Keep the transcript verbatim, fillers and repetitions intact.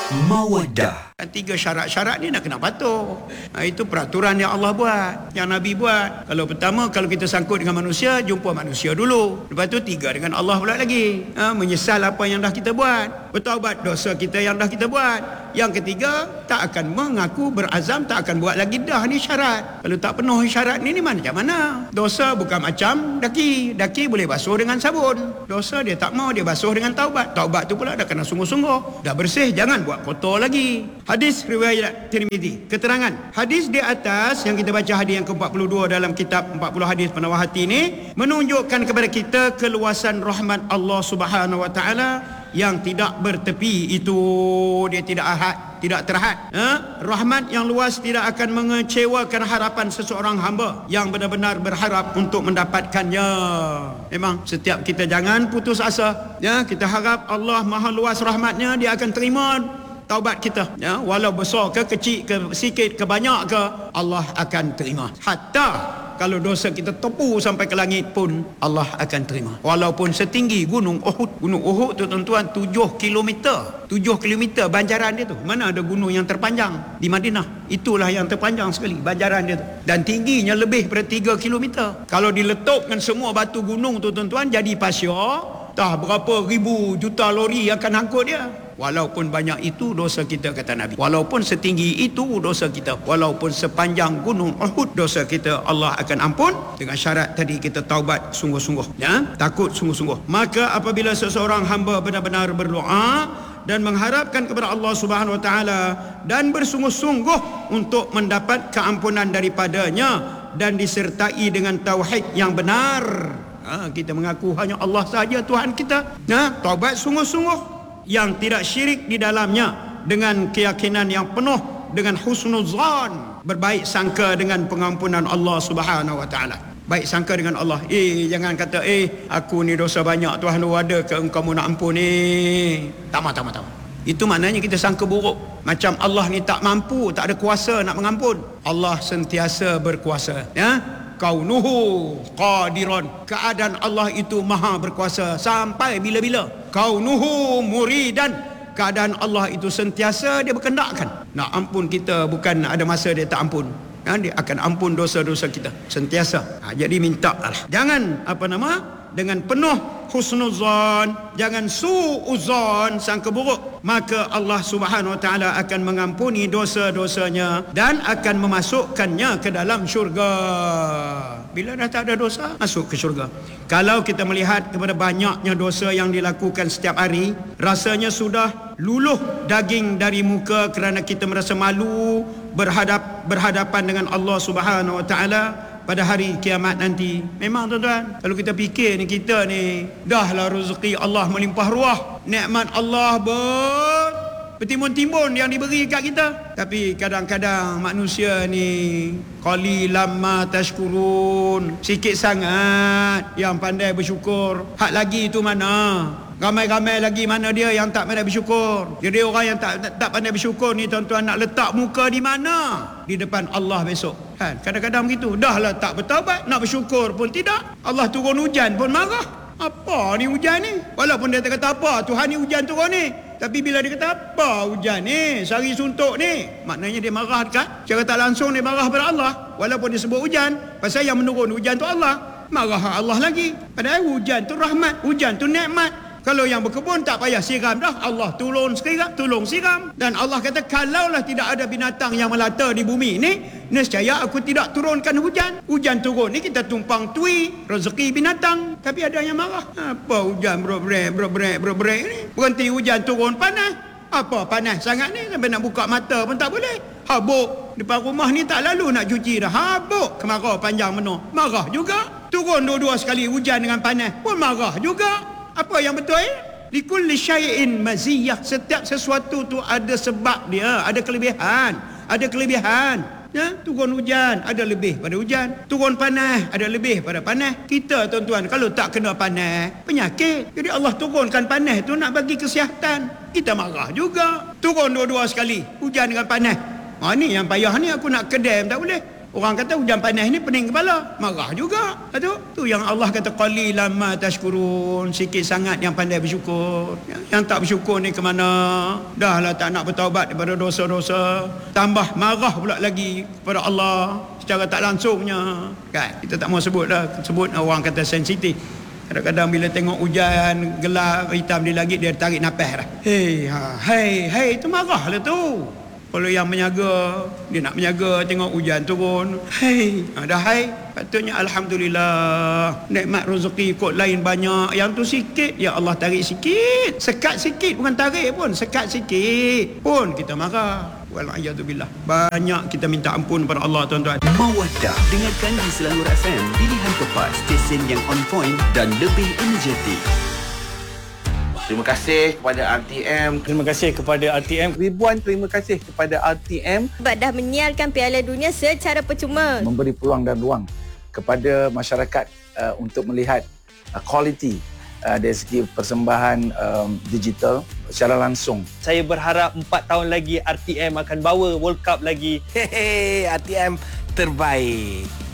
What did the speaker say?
Mawaddah. Tiga syarat-syarat ni nak kena patuh. Ha, itu peraturan yang Allah buat, yang Nabi buat. Kalau pertama, kalau kita sangkut dengan manusia, jumpa manusia dulu. Lepas tu tiga dengan Allah pula lagi. Ha, menyesal apa yang dah kita buat, bertaubat dosa kita yang dah kita buat. Yang ketiga, tak akan mengaku berazam, tak akan buat lagi dah. Ni syarat. Kalau tak penuh syarat ni, ni macam mana? Dosa bukan macam daki. Daki boleh basuh dengan sabun. Dosa dia tak mau, dia basuh dengan taubat. Taubat tu pula dah kena sungguh-sungguh. Dah bersih, jangan buat kotor lagi. Hadis riwayat Tirmizi. Keterangan hadis di atas yang kita baca, hadis yang ke empat puluh dua dalam kitab empat puluh hadis penawar hati ni, menunjukkan kepada kita keluasan rahmat Allah Subhanahu Wa Taala yang tidak bertepi. Itu dia tidak ahad, tidak terhad. Ha? Rahmat yang luas tidak akan mengecewakan harapan seseorang hamba yang benar-benar berharap untuk mendapatkannya. Memang setiap kita jangan putus asa. Ya, kita harap Allah Maha luas rahmatnya, dia akan terima taubat kita, ya, walau besar ke kecil ke sikit ke banyak ke, Allah akan terima. Hatta kalau dosa kita tepu sampai ke langit pun Allah akan terima. Walaupun setinggi gunung Uhud. Gunung Uhud tu tuan-tuan tujuh kilometer. tujuh kilometer banjaran dia tu. Mana ada gunung yang terpanjang di Madinah? Itulah yang terpanjang sekali banjaran dia tu. Dan tingginya lebih daripada tiga kilometer. Kalau diletupkan semua batu gunung tu tuan-tuan jadi pasir, dah berapa ribu juta lori akan angkut dia. Walaupun banyak itu dosa kita, kata Nabi. Walaupun setinggi itu dosa kita, walaupun sepanjang gunung Uhud dosa kita, Allah akan ampun dengan syarat tadi kita taubat sungguh-sungguh, ya, takut sungguh-sungguh. Maka apabila seseorang hamba benar-benar berdoa dan mengharapkan kepada Allah Subhanahu Wa Taala dan bersungguh-sungguh untuk mendapat keampunan daripadanya dan disertai dengan tauhid yang benar, ha, kita mengaku hanya Allah saja Tuhan kita, nah, taubat sungguh-sungguh yang tidak syirik di dalamnya, dengan keyakinan yang penuh, dengan husnuzan, berbaik sangka dengan pengampunan Allah Subhanahu Wa Taala. Baik sangka dengan Allah. Eh, jangan kata eh aku ni dosa banyak Tuhan, ada ke engkau mau nak ampun ni? Tak tak tak. Itu maknanya kita sangka buruk. Macam Allah ni tak mampu, tak ada kuasa nak mengampun. Allah sentiasa berkuasa, ya. Kaunuhu qadiran, keadaan Allah itu maha berkuasa sampai bila-bila. Kaunuhu muridan, keadaan Allah itu sentiasa dia berkendakkan nak ampun kita, bukan ada masa dia tak ampun, ha, dia akan ampun dosa-dosa kita sentiasa. Ha, jadi minta lah, jangan apa nama dengan penuh husnuzan, jangan suuzan, sangka buruk, maka Allah Subhanahu Wa Taala akan mengampuni dosa-dosanya dan akan memasukkannya ke dalam syurga. Bila dah tak ada dosa, masuk ke syurga. Kalau kita melihat kepada banyaknya dosa yang dilakukan setiap hari, rasanya sudah luluh daging dari muka kerana kita merasa malu berhadap berhadapan dengan Allah Subhanahu Wa Taala pada hari kiamat nanti. Memang tuan-tuan, kalau kita fikir ni, kita ni dahlah rezeki Allah melimpah ruah, nikmat Allah ber bertimbun-timbun yang diberi kat kita, tapi kadang-kadang manusia ni qalilam ma tashkurun, sikit sangat yang pandai bersyukur. Hak lagi tu mana? Ramai-ramai lagi mana dia yang tak pandai bersyukur. Jadi orang yang tak, tak tak pandai bersyukur ni tuan-tuan nak letak muka di mana? Di depan Allah besok. Kan? Kadang-kadang begitu. Dahlah tak bertaubat, nak bersyukur pun tidak. Allah turun hujan pun marah. Apa ni hujan ni? Walaupun dia kata apa, Tuhan ni hujan turun ni, tapi bila dia kata apa hujan ni, sari suntuk ni, maknanya dia marah dekat. Secara tak langsung dia marah pada Allah. Walaupun dia sebut hujan, pasal yang menurun hujan tu Allah, marah Allah lagi. Padahal hujan tu rahmat, hujan tu nikmat. Kalau yang berkebun tak payah siram dah, Allah tolong siram, tolong siram. Dan Allah kata kalaulah tidak ada binatang yang melata di bumi ni, nescaya aku tidak turunkan hujan. Hujan turun ni kita tumpang tui rezeki binatang, tapi ada yang marah. Apa hujan bro-brek bro-brek bro-brek ni? Berhenti hujan turun panas. Apa panas sangat ni sampai nak buka mata pun tak boleh. Habuk depan rumah ni tak lalu nak cuci dah. Habuk kemarau panjang menuh, marah juga. Turun dua-dua sekali hujan dengan panas pun marah juga. Apa yang betul? Likulli syai'in maziyah, setiap sesuatu tu ada sebab dia, ada kelebihan, ada kelebihan. Ya, turun hujan ada lebih pada hujan, turun panas ada lebih pada panas. Kita tuan-tuan kalau tak kena panas, penyakit. Jadi Allah turunkan panas tu nak bagi kesihatan. Kita marah juga. Turun dua-dua sekali, hujan dengan panas. Ha, ni yang payah ni, aku nak kedam tak boleh. Orang kata hujan panas ni pening kepala, marah juga. Tu tu yang Allah kata qalilan ma tashkurun, sikit sangat yang pandai bersyukur. Yang, yang tak bersyukur ni ke mana? Dah lah tak nak bertaubat daripada dosa-dosa, tambah marah pula lagi kepada Allah secara tak langsungnya. Kan? Kita tak mau sebut dah, sebut orang kata sensitif. Kadang-kadang bila tengok hujan gelap hitam di langit, dia tarik nafas dah. Hei, ha, hei, hei, tu marah lah tu. Kalau yang menyaga, dia nak menyaga tengok hujan turun. Hei, dah hai. Patutnya alhamdulillah. Nikmat rezeki kot lain banyak. Yang tu sikit, ya Allah tarik sikit. Sekat sikit, bukan tarik pun. Sekat sikit pun kita marah. Wal'iyadzubillah. Banyak kita minta ampun kepada Allah, tuan-tuan. Mawaddah. Dengarkan di Selangor F M. Pilihan tepat, stesen yang on point dan lebih energetik. Terima kasih kepada R T M. Terima kasih kepada R T M. Ribuan terima kasih kepada R T M sebab dah menyiarkan Piala Dunia secara percuma. Memberi peluang dan ruang kepada masyarakat uh, untuk melihat uh, quality uh, dari segi persembahan um, digital secara langsung. Saya berharap empat tahun lagi R T M akan bawa World Cup lagi. Hehe, R T M terbaik.